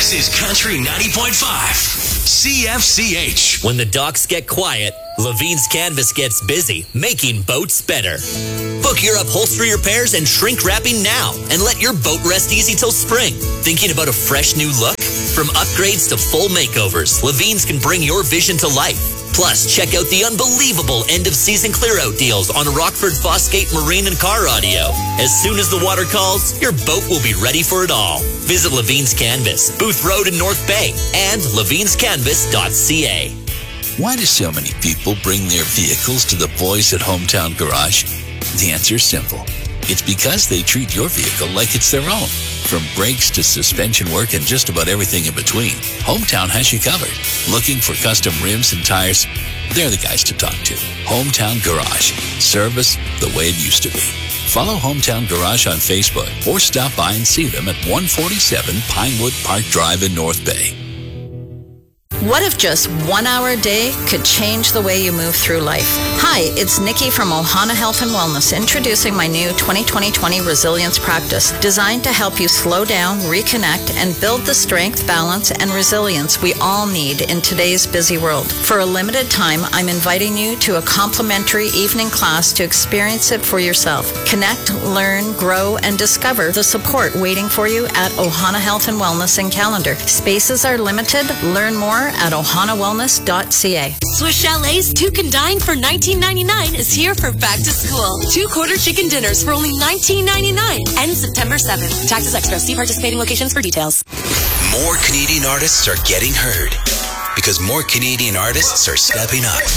This is Country 90.5. CFCH. When the docks get quiet, Levine's Canvas gets busy, making boats better. Book your upholstery repairs and shrink wrapping now, and let your boat rest easy till spring. Thinking about a fresh new look? From upgrades to full makeovers, Levine's can bring your vision to life. Plus, check out the unbelievable end-of-season clear-out deals on Rockford Fosgate Marine and Car Audio. As soon as the water calls, your boat will be ready for it all. Visit Levine's Canvas, Booth Road in North Bay, and levinscanvas.ca. Why do so many people bring their vehicles to the boys at Hometown Garage? The answer is simple. It's because they treat your vehicle like it's their own. From brakes to suspension work and just about everything in between, Hometown has you covered. Looking for custom rims and tires? They're the guys to talk to. Hometown Garage. Service the way it used to be. Follow Hometown Garage on Facebook or stop by and see them at 147 Pinewood Park Drive in North Bay. What if just 1 hour a day could change the way you move through life? Hi, it's Nikki from Ohana Health and Wellness, introducing my new 20-20-20 Resilience Practice, designed to help you slow down, reconnect, and build the strength, balance, and resilience we all need in today's busy world. For a limited time, I'm inviting you to a complimentary evening class to experience it for yourself. Connect, learn, grow, and discover the support waiting for you at Ohana Health and Wellness in Calendar. Spaces are limited. Learn more at ohanawellness.ca. Swiss Chalet's Two Can Dine for $19.99 is here for back to school. 2 quarter chicken dinners for only $19.99. Ends September 7th. Taxes extra. See participating locations for details. More Canadian artists are getting heard because more Canadian artists are stepping up.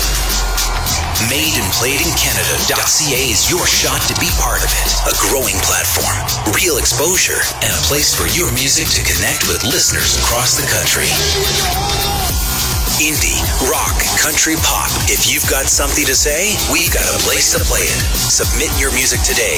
MadeandPlayedInCanada.ca is your shot to be part of it. A growing platform, real exposure, and a place for your music to connect with listeners across the country. Indie, rock, country, pop. If you've got something to say, we've got a place to play it. Submit your music today.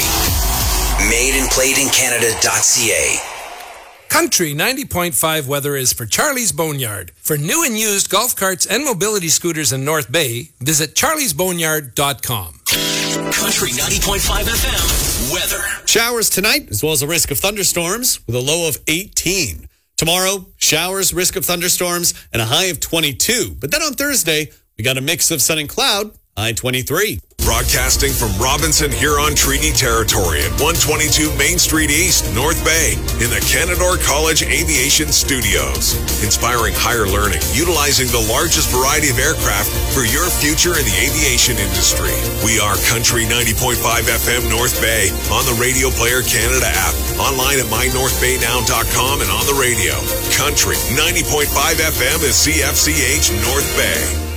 MadeandPlayedInCanada.ca. Country 90.5 weather is for Charlie's Boneyard. For new and used golf carts and mobility scooters in North Bay, visit charliesboneyard.com. Country 90.5 FM weather. Showers tonight, as well as a risk of thunderstorms with a low of 18. Tomorrow, showers, risk of thunderstorms, and a high of 22. But then on Thursday, we got a mix of sun and cloud, high 23. Broadcasting from Robinson Huron Treaty Territory at 122 Main Street East, North Bay, in the Canadore College Aviation Studios. Inspiring higher learning, utilizing the largest variety of aircraft for your future in the aviation industry. We are Country 90.5 FM North Bay, on the Radio Player Canada app, online at mynorthbaynow.com, and on the radio. Country 90.5 FM is CFCH North Bay.